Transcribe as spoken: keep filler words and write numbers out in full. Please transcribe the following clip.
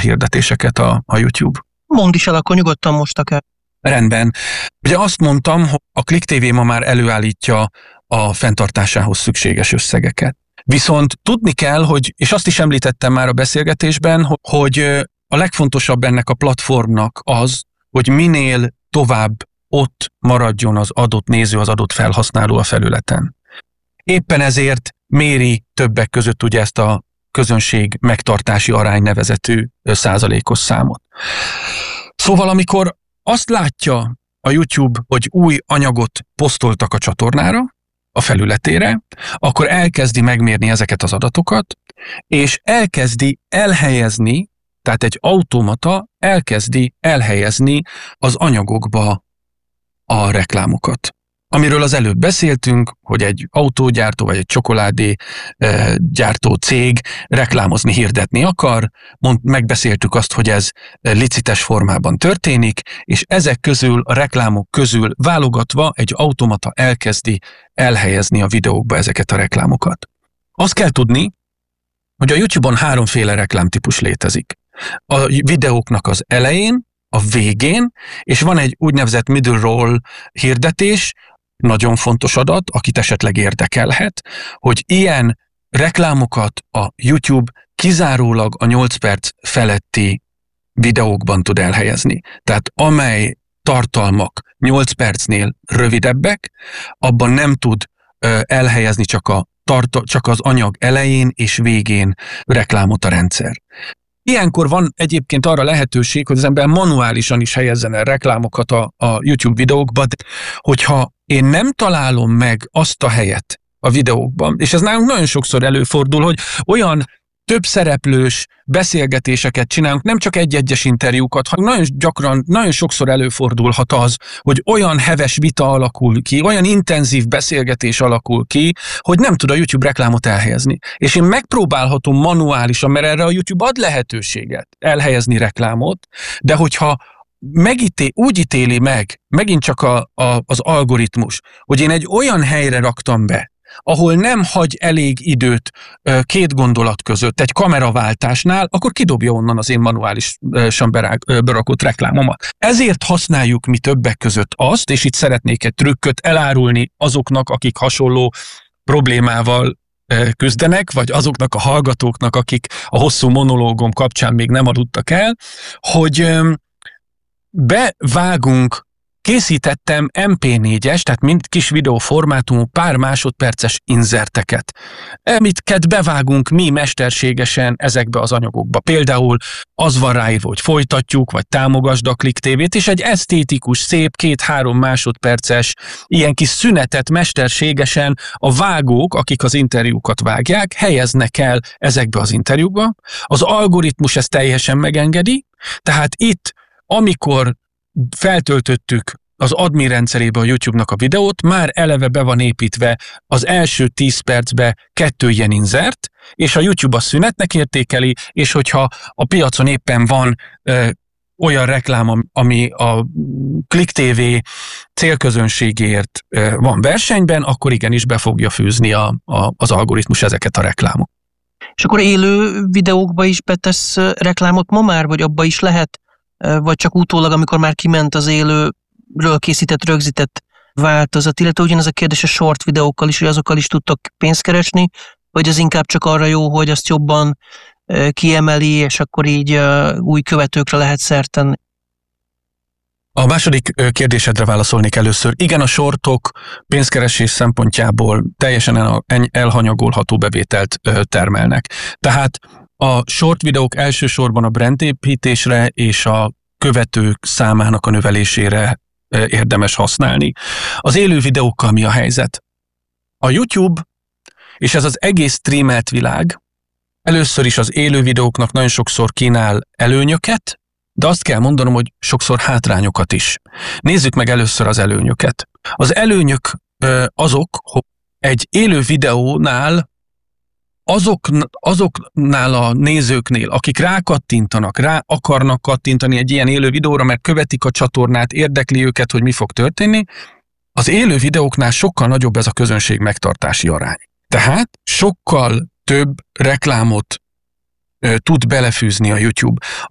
hirdetéseket a, a YouTube. Mondd is el, akkor nyugodtan most akár. Rendben. Ugye azt mondtam, hogy a Click té vé ma már előállítja a fenntartásához szükséges összegeket. Viszont tudni kell, hogy, és azt is említettem már a beszélgetésben, hogy a legfontosabb ennek a platformnak az, hogy minél tovább ott maradjon az adott néző, az adott felhasználó a felületen. Éppen ezért méri többek között ugye ezt a közönség megtartási arány nevezetű százalékos számot. Szóval amikor azt látja a YouTube, hogy új anyagot posztoltak a csatornára, a felületére, akkor elkezdi megmérni ezeket az adatokat, és elkezdi elhelyezni, tehát egy automata elkezdi elhelyezni az anyagokba a reklámokat. Amiről az előbb beszéltünk, hogy egy autógyártó vagy egy csokoládé e, gyártó cég reklámozni, hirdetni akar, mond, megbeszéltük azt, hogy ez licites formában történik, és ezek közül, a reklámok közül válogatva egy automata elkezdi elhelyezni a videókba ezeket a reklámokat. Azt kell tudni, hogy a YouTube-on háromféle reklámtípus létezik. A videóknak az elején, a végén, és van egy úgynevezett middle roll hirdetés, nagyon fontos adat, akit esetleg érdekelhet, hogy ilyen reklámokat a YouTube kizárólag a nyolc perc feletti videókban tud elhelyezni. Tehát amely tartalmak nyolc percnél rövidebbek, abban nem tud ö, elhelyezni csak, a tartal- csak az anyag elején és végén reklámot a rendszer. Ilyenkor van egyébként arra lehetőség, hogy az ember manuálisan is helyezzen el reklámokat a, a YouTube videókba, de hogyha én nem találom meg azt a helyet a videókban, és ez nálunk nagyon sokszor előfordul, hogy olyan több szereplős beszélgetéseket csinálunk, nem csak egy-egyes interjúkat, hanem nagyon gyakran, nagyon sokszor előfordulhat az, hogy olyan heves vita alakul ki, olyan intenzív beszélgetés alakul ki, hogy nem tud a YouTube reklámot elhelyezni. És én megpróbálhatom manuálisan, mert erre a YouTube ad lehetőséget elhelyezni reklámot, de hogyha megíté, úgy ítéli meg, megint csak a, a, az algoritmus, hogy én egy olyan helyre raktam be, ahol nem hagy elég időt két gondolat között egy kameraváltásnál, akkor kidobja onnan az én manuálisan berakott reklámomat. Ezért használjuk mi többek között azt, és itt szeretnék egy trükköt elárulni azoknak, akik hasonló problémával küzdenek, vagy azoknak a hallgatóknak, akik a hosszú monológom kapcsán még nem aludtak el, hogy bevágunk. Készítettem em pé négyes, tehát mind kis videóformátumú pár másodperces inzerteket, amiket bevágunk mi mesterségesen ezekbe az anyagokba. Például az van ráírva, hogy folytatjuk, vagy támogasd a Click té vét, és egy esztétikus, szép két-három másodperces ilyen kis szünetet mesterségesen a vágók, akik az interjúkat vágják, helyeznek el ezekbe az interjúkba. Az algoritmus ezt teljesen megengedi, tehát itt, amikor feltöltöttük az admin rendszerébe a YouTube-nak a videót, már eleve be van építve az első tíz percbe kettő ilyen inzert, és a YouTube a szünetnek értékeli, és hogyha a piacon éppen van ö, olyan reklám, ami a Click té vé célközönségért ö, van versenyben, akkor igenis be fogja fűzni a, a, az algoritmus ezeket a reklámok. És akkor élő videókba is betesz reklámot ma már, vagy abba is lehet? Vagy csak utólag, amikor már kiment az élőről készített, rögzített változat, illetve ugyanez a kérdés a short videókkal is, hogy azokkal is tudtok pénzt keresni, vagy az inkább csak arra jó, hogy azt jobban kiemeli, és akkor így új követőkre lehet szert tenni? A második kérdésedre válaszolnék először. Igen, a shortok pénzkeresés szempontjából teljesen elhanyagolható bevételt termelnek. Tehát a short videók elsősorban a brandépítésre és a követők számának a növelésére érdemes használni. Az élő videókkal mi a helyzet? A YouTube, és ez az egész streamelt világ, először is az élő videóknak nagyon sokszor kínál előnyöket, de azt kell mondanom, hogy sokszor hátrányokat is. Nézzük meg először az előnyöket. Az előnyök azok, hogy egy élő videónál Azok, azoknál a nézőknél, akik rákattintanak, rá akarnak kattintani egy ilyen élő videóra, mert követik a csatornát, érdekli őket, hogy mi fog történni, az élő videóknál sokkal nagyobb ez a közönség megtartási arány. Tehát sokkal több reklámot ö, tud belefűzni a YouTube.